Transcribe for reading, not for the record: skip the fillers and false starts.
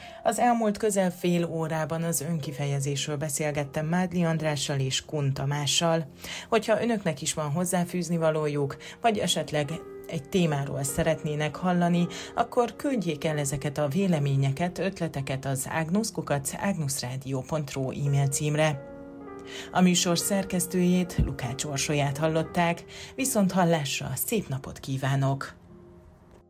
Az elmúlt közel fél órában az önkifejezésről beszélgettem Mádli Andrással és Kun Tamással. Hogyha önöknek is van hozzáfűzni valójuk, vagy esetleg egy témáról szeretnének hallani, akkor küldjék el ezeket a véleményeket, ötleteket az agnus@agnusradio.ru e-mail címre. A műsor szerkesztőjét, Lukács Orsolyát hallották, viszont hallásra szép napot kívánok!